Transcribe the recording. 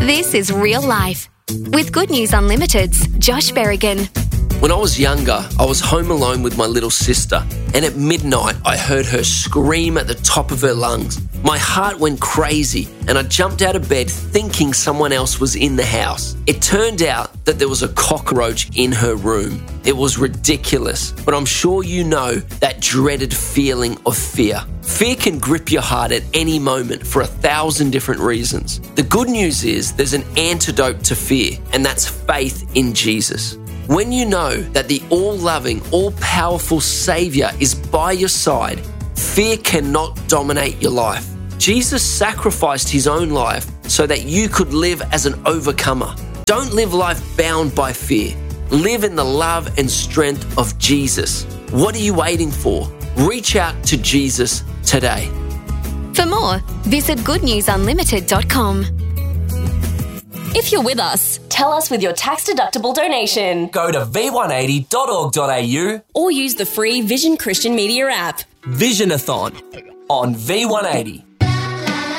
This is Real Life with Good News Unlimited's Josh Berrigan. When I was younger, I was home alone with my little sister, and at midnight, I heard her scream at the top of her lungs. My heart went crazy, and I jumped out of bed thinking someone else was in the house. It turned out that there was a cockroach in her room. It was ridiculous, but I'm sure you know that dreaded feeling of fear. Fear can grip your heart at any moment for 1,000 different reasons. The good news is there's an antidote to fear, and that's faith in Jesus. When you know that the all-loving, all-powerful Saviour is by your side, fear cannot dominate your life. Jesus sacrificed his own life so that you could live as an overcomer. Don't live life bound by fear. Live in the love and strength of Jesus. What are you waiting for? Reach out to Jesus today. For more, visit goodnewsunlimited.com. If you're with us, tell us with your tax-deductible donation. Go to v180.org.au Or use the free Vision Christian Media app. Visionathon on V180.